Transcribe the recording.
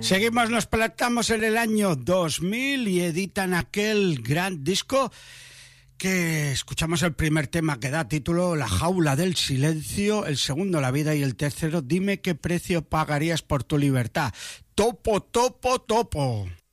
Seguimos, nos plantamos en el año 2000 y editan aquel gran disco que escuchamos el primer tema que da título La jaula del silencio, el segundo La vida y el tercero Dime qué precio pagarías por tu libertad. Topo, topo, topo.